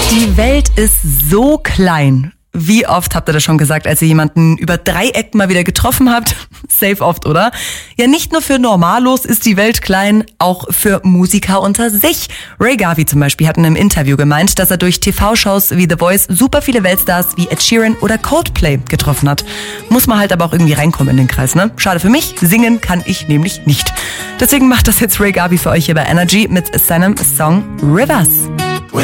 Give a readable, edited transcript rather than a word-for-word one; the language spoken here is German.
Die Welt ist so klein. Wie oft habt ihr das schon gesagt, als ihr jemanden über Dreieck mal wieder getroffen habt? Safe oft, oder? Ja, nicht nur für Normalos ist die Welt klein, auch für Musiker unter sich. Ray Garvey zum Beispiel hat in einem Interview gemeint, dass er durch TV-Shows wie The Voice super viele Weltstars wie Ed Sheeran oder Coldplay getroffen hat. Muss man halt aber auch irgendwie reinkommen in den Kreis, ne? Schade für mich, singen kann ich nämlich nicht. Deswegen macht das jetzt Ray Garvey für euch hier bei Energy mit seinem Song Rivers.